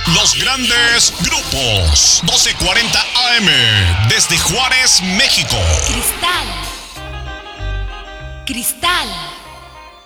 Los grandes grupos. 12:40 AM. Desde Juárez, México. Cristal. Cristal.